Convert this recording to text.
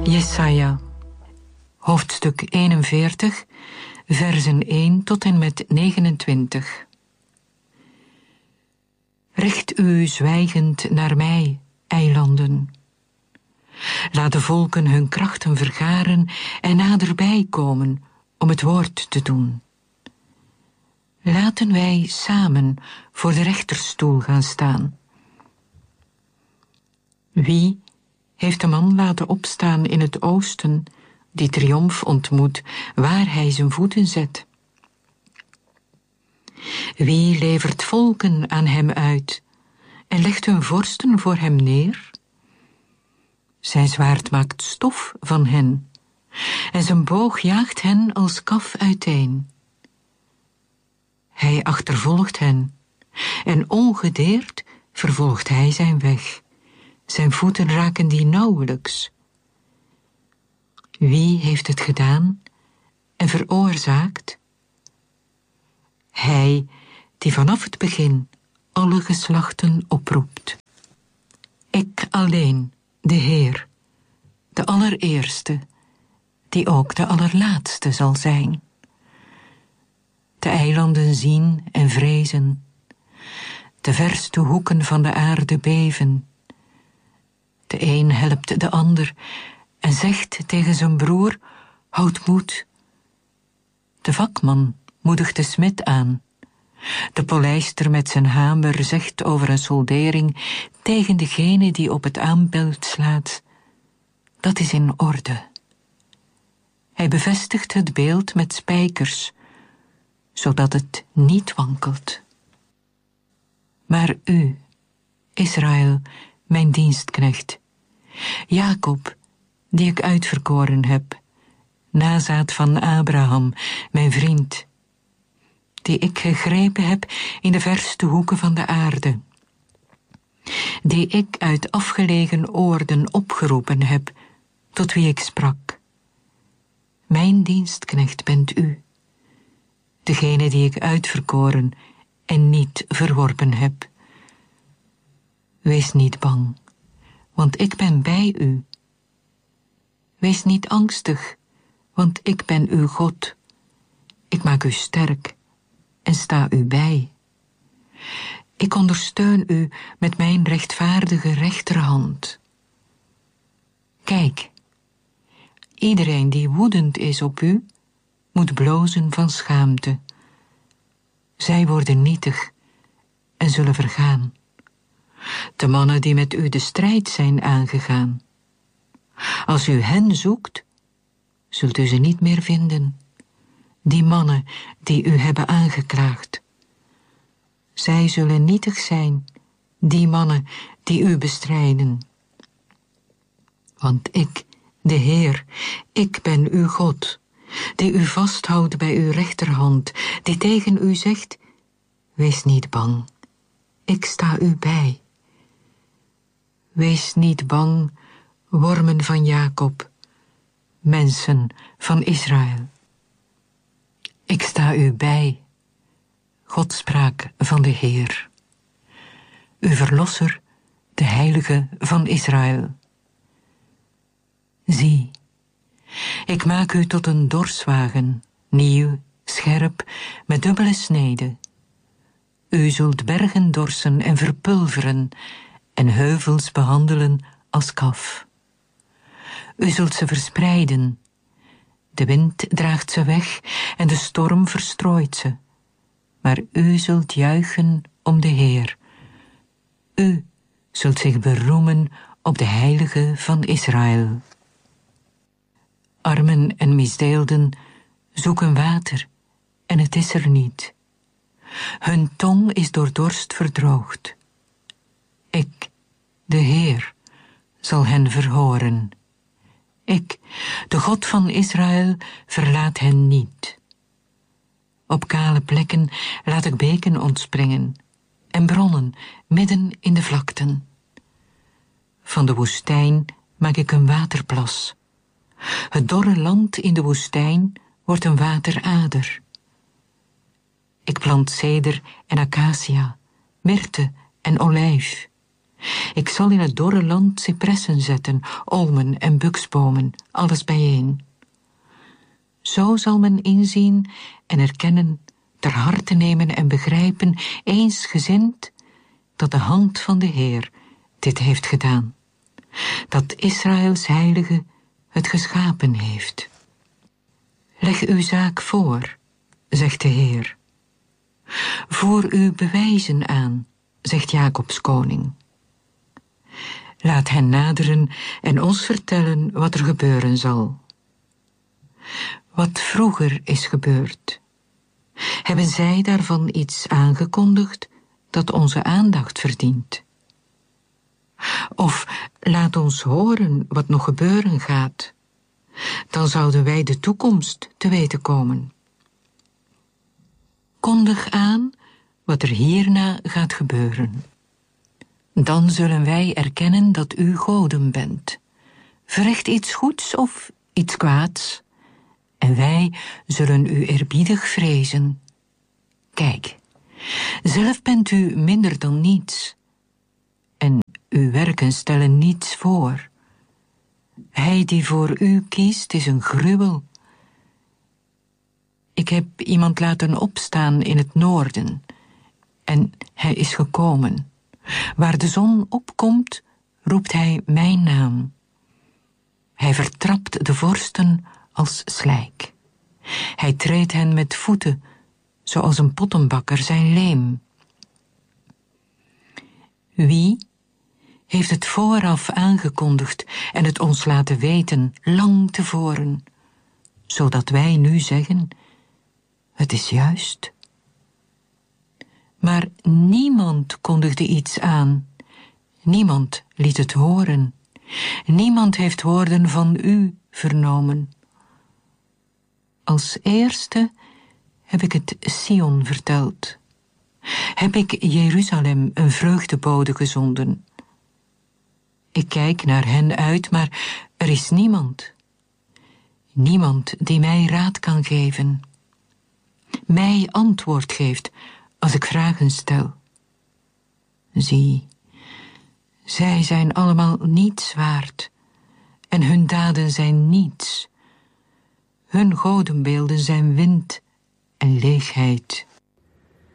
Jesaja, hoofdstuk 41, versen 1 tot en met 29. Richt u zwijgend naar mij, eilanden. Laat de volken hun krachten vergaren en naderbij komen om het woord te doen. Laten wij samen voor de rechterstoel gaan staan. Wie heeft de man laten opstaan in het oosten, die triomf ontmoet waar hij zijn voeten zet? Wie levert volken aan hem uit en legt hun vorsten voor hem neer? Zijn zwaard maakt stof van hen en zijn boog jaagt hen als kaf uiteen. Hij achtervolgt hen en ongedeerd vervolgt hij zijn weg. Zijn voeten raken die nauwelijks. Wie heeft het gedaan en veroorzaakt? Hij die vanaf het begin alle geslachten oproept. Ik alleen, de Heer, de allereerste, die ook de allerlaatste zal zijn. De eilanden zien en vrezen, de verste hoeken van de aarde beven. De een helpt de ander en zegt tegen zijn broer, houd moed. De vakman moedigt de smid aan. De polijster met zijn hamer zegt over een soldering tegen degene die op het aanbeeld slaat, dat is in orde. Hij bevestigt het beeld met spijkers, zodat het niet wankelt. Maar u, Israël, mijn dienstknecht, Jacob, die ik uitverkoren heb, nazaat van Abraham, mijn vriend, die ik gegrepen heb in de verste hoeken van de aarde, die ik uit afgelegen oorden opgeroepen heb, tot wie ik sprak. Mijn dienstknecht bent u, degene die ik uitverkoren en niet verworpen heb. Wees niet bang, want ik ben bij u. Wees niet angstig, want ik ben uw God. Ik maak u sterk en sta u bij. Ik ondersteun u met mijn rechtvaardige rechterhand. Kijk, iedereen die woedend is op u, moet blozen van schaamte. Zij worden nietig en zullen vergaan. De mannen die met u de strijd zijn aangegaan. Als u hen zoekt, zult u ze niet meer vinden. Die mannen die u hebben aangeklaagd. Zij zullen nietig zijn, die mannen die u bestrijden. Want ik, de Heer, ik ben uw God, die u vasthoudt bij uw rechterhand, die tegen u zegt, wees niet bang, ik sta u bij. Wees niet bang, wormen van Jacob, mensen van Israël. Ik sta u bij, Godspraak van de Heer, uw verlosser, de Heilige van Israël. Zie, ik maak u tot een dorswagen, nieuw, scherp, met dubbele snede. U zult bergen dorsen en verpulveren en heuvels behandelen als kaf. U zult ze verspreiden. De wind draagt ze weg en de storm verstrooit ze. Maar u zult juichen om de Heer. U zult zich beroemen op de Heilige van Israël. Armen en misdeelden zoeken water en het is er niet. Hun tong is door dorst verdroogd. Ik, de Heer, zal hen verhoren. Ik, de God van Israël, verlaat hen niet. Op kale plekken laat ik beken ontspringen en bronnen midden in de vlakten. Van de woestijn maak ik een waterplas. Het dorre land in de woestijn wordt een waterader. Ik plant ceder en acacia, myrte en olijf. Ik zal in het dorre land cipressen zetten, olmen en buksbomen, alles bijeen. Zo zal men inzien en erkennen, ter harte nemen en begrijpen, eensgezind, dat de hand van de Heer dit heeft gedaan. Dat Israëls heilige het geschapen heeft. Leg uw zaak voor, zegt de Heer. Voer uw bewijzen aan, zegt Jacobs koning. Laat hen naderen en ons vertellen wat er gebeuren zal. Wat vroeger is gebeurd. Hebben zij daarvan iets aangekondigd dat onze aandacht verdient? Of laat ons horen wat nog gebeuren gaat. Dan zouden wij de toekomst te weten komen. Kondig aan wat er hierna gaat gebeuren. Dan zullen wij erkennen dat u goden bent. Verricht iets goeds of iets kwaads. En wij zullen u eerbiedig vrezen. Kijk, zelf bent u minder dan niets. En uw werken stellen niets voor. Hij die voor u kiest is een gruwel. Ik heb iemand laten opstaan in het noorden. En hij is gekomen. Waar de zon opkomt, roept hij mijn naam. Hij vertrapt de vorsten als slijk. Hij treedt hen met voeten, zoals een pottenbakker zijn leem. Wie heeft het vooraf aangekondigd en het ons laten weten, lang tevoren, zodat wij nu zeggen, het is juist. Maar niemand kondigde iets aan, niemand liet het horen, niemand heeft woorden van u vernomen. Als eerste heb ik het Sion verteld, heb ik Jeruzalem een vreugdebode gezonden. Ik kijk naar hen uit, maar er is niemand. Niemand die mij raad kan geven. Mij antwoord geeft als ik vragen stel. Zie, zij zijn allemaal niets waard. En hun daden zijn niets. Hun godenbeelden zijn wind en leegheid.